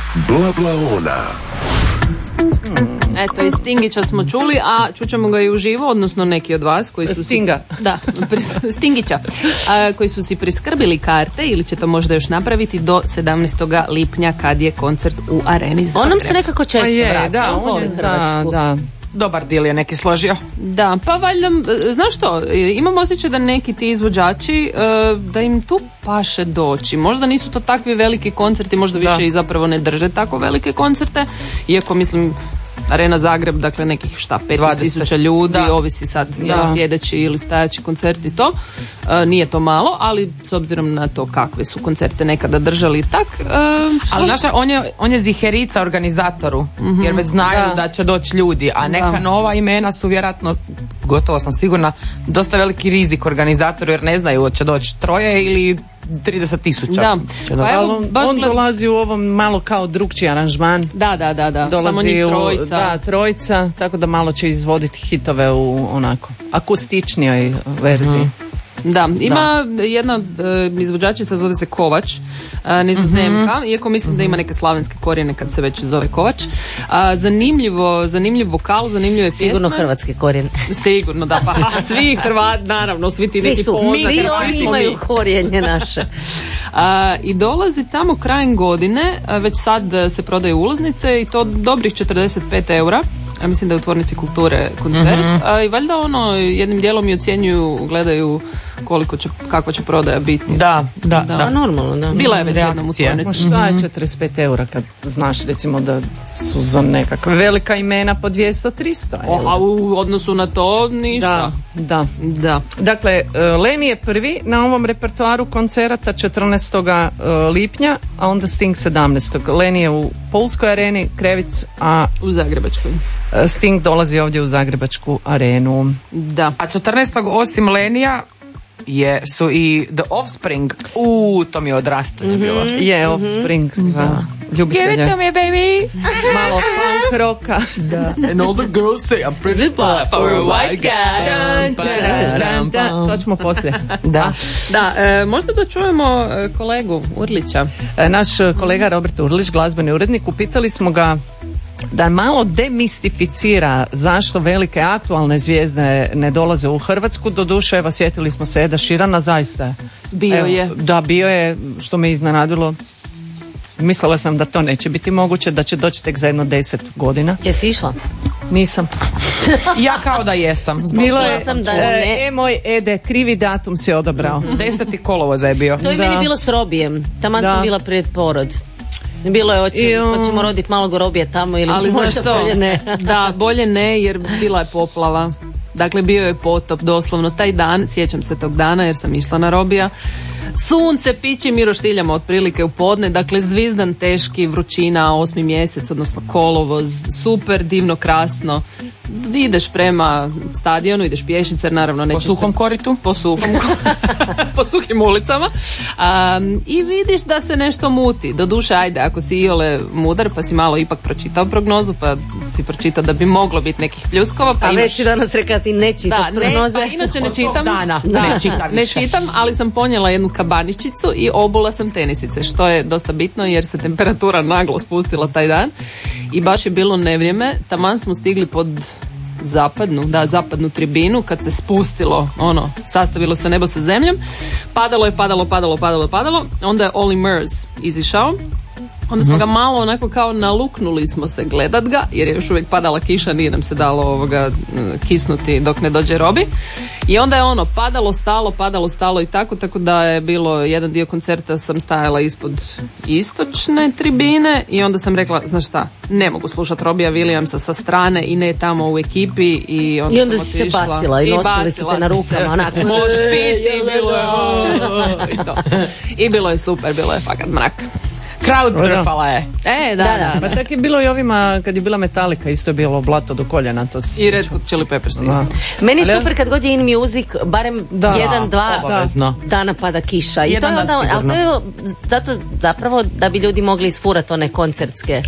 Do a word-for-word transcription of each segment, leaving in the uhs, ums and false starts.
Blablaona. Eto, iz Stingića smo čuli, a čućemo ga i uživo, odnosno neki od vas koji su Stinga. Si, da, pris, Stingića, a, koji su si priskrbili karte ili će to možda još napraviti do sedamnaestog lipnja kad je koncert u Areni Zagreb. On nam se nekako često je, vraća, da, on on voli je, Hrvatsku. da, da. Dobar dil je neki složio. Da, pa valjda, znaš što, imam osjećaj da neki ti izvođači, da im tu paše doći. Možda nisu to takvi veliki koncerti, možda više da. i zapravo ne drže tako velike koncerte, iako mislim Arena Zagreb, dakle nekih šta, petnaest tisuća ljudi, da. Ovisi sad da. Sjedeći ili stajaći koncert i to. E, nije to malo, ali s obzirom na to kakve su koncerte nekada držali tak. E, ali naša, on je, on je ziherica organizatoru, mm-hmm. jer već znaju da, da će doći ljudi, a neka da. Nova imena su vjerojatno, gotovo sam sigurna, dosta veliki rizik organizatoru, jer ne znaju će doći troje ili trideset tisuća. Da. Pa evo, on, on gled... dolazi u ovom malo kao drugčiji aranžman. Da, da, da, da. Dolazi samo njih trojica. U, da, trojica, tako da malo će izvoditi hitove u onako akustičnijoj verziji. Mm-hmm. Da, ima da. jedna uh, izvođačica, zove se Kovač, uh, Nizozemka, mm-hmm. iako mislim mm-hmm. da ima neke slavenske korijene kad se već zove Kovač. Uh, zanimljivo, zanimljiv vokal, zanimljive pjesme. Sigurno hrvatske korijene. Sigurno, da, pa ha, svi Hrvati, naravno, svi ti svi neki poznati. Svi oni imaju korijenje naše. Uh, I dolazi tamo krajem godine, uh, već sad se prodaju ulaznice i to dobrih četrdeset pet eura. Ja mislim da je u Tvornici kulture koncert, mm-hmm. a, i valjda ono jednim dijelom i ocjenjuju, gledaju koliko će, kakva će prodaja biti. Da, da, da. da. Normalno, da. Bila je već jednom u Tvornici. Šta je četrdeset pet eura kad znaš recimo da su za nekakve velika imena po dvjesto tristo eura. Oh, a u odnosu na to ništa. Da, da. da. Dakle, Leni je prvi na ovom repertoaru koncerata četrnaestog lipnja, a onda Sting sedamnaestog Leni je u Pulskoj areni, Krevic, a u Zagrebačkoj. Sting dolazi ovdje u Zagrebačku arenu. Da. A četrnaestog osim Lenija je, su i The Offspring. Uuu, to mi je odrastanje mm-hmm. bilo. Je, Offspring mm-hmm. za ljubitelja. Give it to me, baby. Malo punk rocka. Da. And all the girls say I'm pretty fly for a white guy. Dun, dun, dun, dun. To ćemo poslije. Da. Da, e, možda da čujemo e, kolegu Urlića. E, naš kolega Robert Urlić, glazbeni urednik, upitali smo ga da malo demistificira zašto velike aktualne zvijezde ne dolaze u Hrvatsku. Doduše, evo, sjetili smo se Eda Širana, zaista bio evo, je. Da, bio je, što me iznenadilo. Mislila sam da to neće biti moguće, da će doći tek za jedno deset godina. Jesi išla? Nisam. Ja kao da jesam. Bilo je, sam da ne. E, moj Ede, krivi datum si odabrao. Deseti kolovoza je bio. To je da. Meni bilo s Robijem. Taman da. Sam bila pred porod. Bilo je, hoće, hoćemo roditi malog Robija tamo ili ali možda bolje ne. Da, bolje ne jer bila je poplava. Dakle, bio je potop doslovno taj dan, sjećam se tog dana jer sam išla na Robija. Sunce pići, mi roštiljamo otprilike u podne, dakle zvizdan teški, vrućina, osmi mjesec, odnosno kolovoz, super, divno, krasno. Ideš prema stadionu, ideš pješice, naravno nećeš po suhom se, koritu, po suhom po suhim ulicama um, i vidiš da se nešto muti. Doduše, ajde, ako si iole mudar pa si malo ipak pročitao prognozu, pa si pročitao da bi moglo biti nekih pljuskova, pa a imaš... već si danas rekao ti ne čitaš da, prognoze. Ne, pa inače ne čitam dana, da, ne, čitam ne čitam, ali sam ponijela jednu kabaničicu i obula sam tenisice, što je dosta bitno jer se temperatura naglo spustila taj dan i baš je bilo nevrijeme. Taman smo stigli pod zapadnu, da, zapadnu tribinu kad se spustilo, ono, sastavilo se nebo sa zemljom, padalo je, padalo, padalo, padalo, padalo, onda je Olly Murs izišao. Onda smo ga malo onako kao naluknuli smo se gledat ga, jer je još uvijek padala kiša, nije nam se dalo ovoga kisnuti dok ne dođe Robi. I onda je ono padalo, stalo, padalo, stalo i tako, tako da je bilo jedan dio koncerta sam stajala ispod istočne tribine i onda sam rekla, znaš šta, ne mogu slušati Robija Williamsa sa strane i ne tamo u ekipi i onda, I onda sam si otišla. se bacila i, i nosili su te na rukama onako. Možeš piti i bilo je i to. I bilo je super, bilo je fakat mrak. Crowd surfala je. E, da, da, da. Pa tako je bilo i ovima, kad je bila Metallica, isto je bilo blato do koljena. To I Red Hot Chili Peppers. Meni je super kad god je in music, barem da, jedan, dva obavezno. Dana pada kiša. I jedan to je onda, ali to je zato zapravo da bi ljudi mogli isfurati one koncertske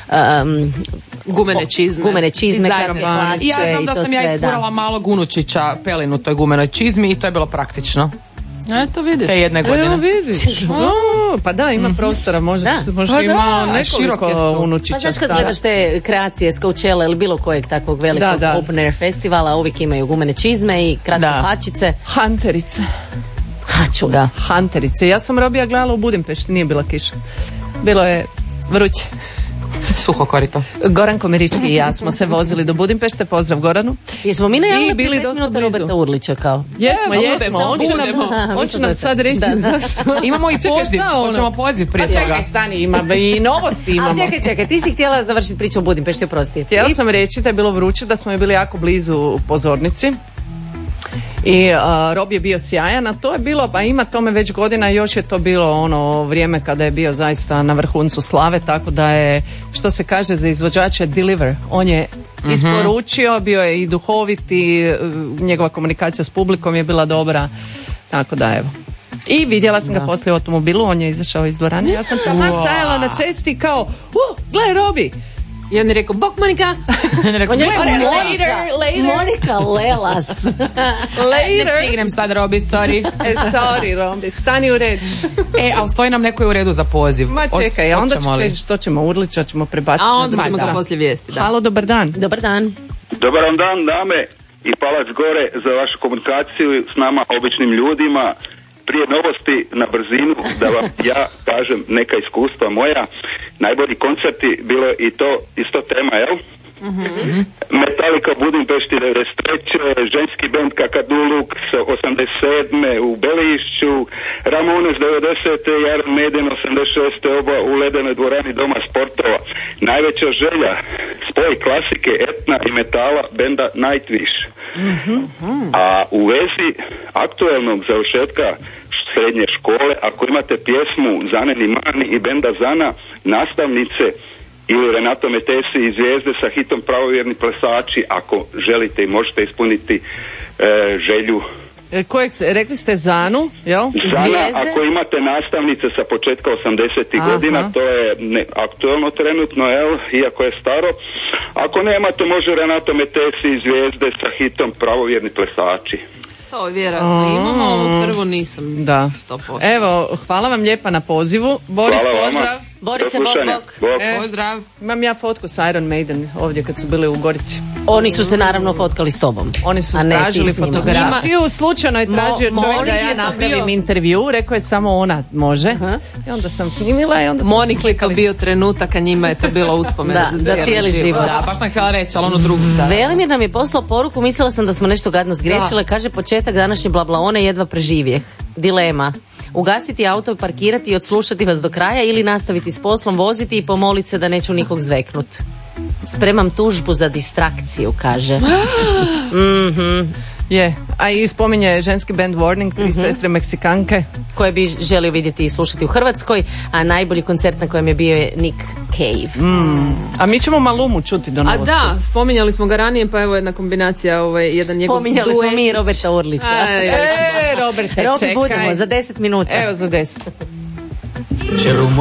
um, gumene čizme. Gumene čizme, I ja znam da sam sve, ja isfurala da. Malog unučića pelin u toj gumenoj čizmi i to je bilo praktično. Eto vidiš. Te jedne godine. Evo vidiš. Uh, pa da, ima prostora, možda možda Pa ima da, široke nekoliko su. unučića. Pa znaš kad stara. gledaš te kreacije s Coachella ili bilo kojeg takvog velikog Da, da. open air festivala, uvijek imaju gumene čizme i kratke Da. hlačice. Hunterice. Haču, da. Hunterice. Ja sam Robija gledala u Budimpešti, nije bila kiša. Bilo je vruće. Suho korito. Goran Komerički i ja smo se vozili do Budimpešte, pozdrav Goranu. Jesmo mi I najavili bili prije pet dosta minuta blizu. Roberta Urlića kao? Jesmo, E, jesmo. samo On će nam, budemo. Aha, on mi će smo nam to- sad reći da, da. zašto. Imamo i Čekaj, poziv, šta ono? hoćemo poziv prije Pa toga. čekaj, stani, ima i novosti imamo. A čekaj, čekaj, ti si htjela završiti priču o Budimpešti, oprosti. Htjela sam reći da je bilo vruće, da smo je bili jako blizu pozornici. I uh, Rob je bio sjajan, a to je bilo, pa ima tome već godina, još je to bilo ono vrijeme kada je bio zaista na vrhuncu slave, tako da je, što se kaže za izvođače, deliver. On je isporučio, bio je i duhovit i uh, njegova komunikacija s publikom je bila dobra, tako da evo. I vidjela sam ga poslije u automobilu, on je izašao iz dvorane, ja sam tamo stajala na cesti kao, uh, gle Robi! I on je rekao, bok Monika! On je rekao, Later, Monika, later. Monika Lelas. Ne stignem sad, Robi, sorry. E, sorry, Robi, stani u red. E, ali stoji nam neko je u redu za poziv. Ma čekaj, Od- onda hoćemo li? ću, što ćemo Urlića, ćemo prebaciti. A na onda drugi ćemo ga dan. poslije vijesti, da. Halo, dobar dan. Dobar dan. Dobar vam dan, dame i palac gore za vašu komunikaciju s nama, običnim ljudima. Prije novosti na brzinu da vam ja kažem neka iskustva moja. Najbolji koncerti bilo je i to isto tema, jel? Mm-hmm. Metallica u Budimpešti devedeset treće, ženski band Kakaduluk osamdeset sedme u Belišću, Ramones devedesete, Iron Maiden osamdeset šeste oba u ledenoj dvorani Doma sportova. Najveća želja, spoj klasike, etna i metala benda Nightwish. Mm-hmm. A u vezi aktuelnog završetka srednje škole, ako imate pjesmu Zane ni mani i benda Zana, nastavnice ili Renato Metesi i Zvijezde sa hitom Pravovjerni plesači, ako želite i možete ispuniti e, želju. E, kojeg, se- rekli ste Zanu, jel? Zana, Zvijezde? ako imate nastavnice sa početka osamdesetih Aha. godina, to je ne, aktuelno trenutno, jel, iako je staro. Ako nemate, može Renato Metesi i Zvijezde sa hitom Pravovjerni plesači. To vjerojatno imamo, ovo prvo nisam Da. sto posto. Evo, hvala vam lijepa na pozivu. Boris, Hvala vama. pozdrav. Boris, Do bok, slušanja. bok. Bok. E, Pozdrav. Imam ja fotku s Iron Maiden ovdje kad su bili u Gorici. Oni su se naravno fotkali s tobom. Oni su a ne ti tražili s njima. fotografiju, slučajno je tražio Mo- čovjek da Monik ja je to napravim bio. intervju, rekao je samo ona može. I onda sam snimila i onda smo se Monik je to slikali. bio trenutak, a njima je to bilo uspomena Da, za, za cijeli život. Da, baš sam htjela reći, ali ono drugo. Velimir nam je poslao poruku, mislila sam da smo nešto gadno zgriješile, kaže početak današnje blablaone jedva preživjeh. Dilema. Ugasiti auto, parkirati i odslušati vas do kraja ili nastaviti s poslom, voziti i pomoliti se da neću nikog zveknut. Spremam tužbu za distrakciju, kaže. Je, a i spominje ženski band Warning, tri sestre Meksikanke. Koje bi želio vidjeti i slušati u Hrvatskoj, a najbolji koncert na kojem je bio je Nick Cave. A mi ćemo Malumu čuti do A novosti. da, spominjali smo ga ranije, pa evo jedna kombinacija, ovaj, jedan njegov Spominjali smo duet. mi Roberta Urlića. Aj, E, Roberte, Robi, čekaj. budemo za deset minuta. Evo za deset. C'è rumore